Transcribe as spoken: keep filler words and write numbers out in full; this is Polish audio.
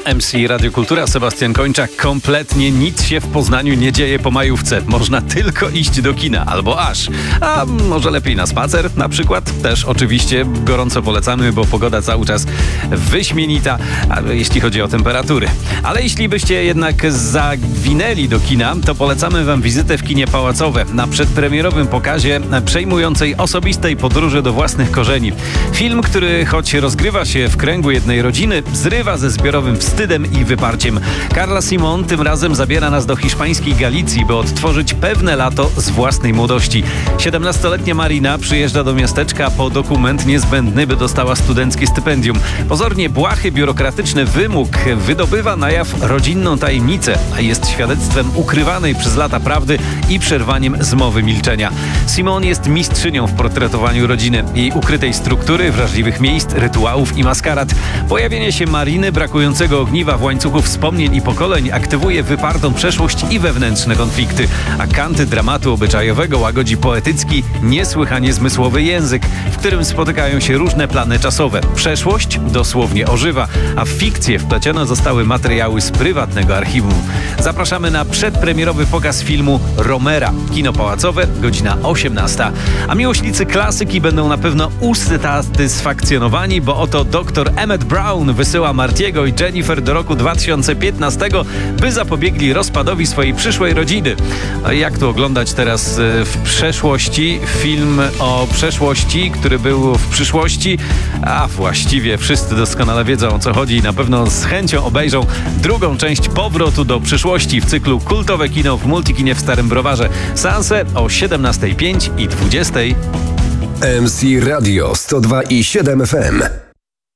M C Radio Kultura, Sebastian Kończak. Kompletnie nic się w Poznaniu nie dzieje po majówce. Można tylko iść do kina, albo aż. A może lepiej na spacer na przykład? Też oczywiście gorąco polecamy, bo pogoda cały czas wyśmienita, jeśli chodzi o temperatury. Ale jeśli byście jednak zawinęli do kina, to polecamy wam wizytę w kinie Pałacowe na przedpremierowym pokazie przejmującej osobistej podróży do własnych korzeni. Film, który choć rozgrywa się w kręgu jednej rodziny, zrywa ze zbiorowym wstydem i wyparciem. Carla Simon tym razem zabiera nas do hiszpańskiej Galicji, by odtworzyć pewne lato z własnej młodości. siedemnastoletnia Marina przyjeżdża do miasteczka po dokument niezbędny, by dostała studenckie stypendium. Pozornie błahy, biurokratyczny wymóg wydobywa na jaw rodzinną tajemnicę, a jest świadectwem ukrywanej przez lata prawdy i przerwaniem zmowy milczenia. Simon jest mistrzynią w portretowaniu rodziny, jej ukrytej struktury, wrażliwych miejsc, rytuałów i maskarad. Pojawienie się Mariny, brakującego ogniwa w łańcuchu wspomnień i pokoleń, aktywuje wypartą przeszłość i wewnętrzne konflikty, a kanty dramatu obyczajowego łagodzi poetycki, niesłychanie zmysłowy język, w którym spotykają się różne plany czasowe. Przeszłość dosłownie ożywa, a w fikcję wplecione zostały materiały z prywatnego archiwum. Zapraszamy na przedpremierowy pokaz filmu Romera. Kino Pałacowe, godzina osiemnasta. A miłośnicy klasyki będą na pewno usatysfakcjonowani, bo oto doktor Emmett Brown wysyła Martiego i Jennifer do roku dwa tysiące piętnastego, by zapobiegli rozpadowi swojej przyszłej rodziny. A jak tu oglądać teraz w przeszłości film o przeszłości, który był w przyszłości? A właściwie wszyscy doskonale wiedzą, o co chodzi i na pewno z chęcią obejrzą drugą część Powrotu do przyszłości w cyklu Kultowe kino w Multikinie w Starym Browarze. Seanse o siedemnastej pięć i dwudziestej. M C Radio sto dwa i siedem F M.